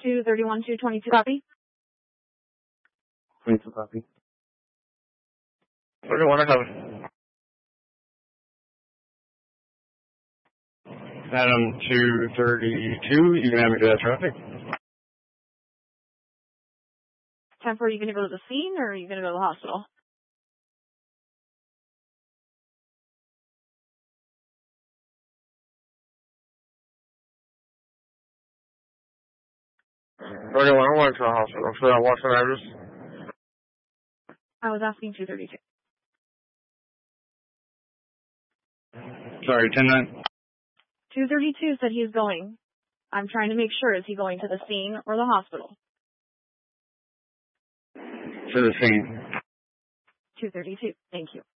231, 222, copy. 22 copy. 31, I have it. Adam 232, you can have me to that traffic. 10-4, are you going to go to the scene or are you going to go to the hospital? I went to the hospital. Should I watch the address? I was asking 232. Sorry, 10-9. 232 said he's going. I'm trying to make sure, is he going to the scene or the hospital? To the scene. 232, thank you.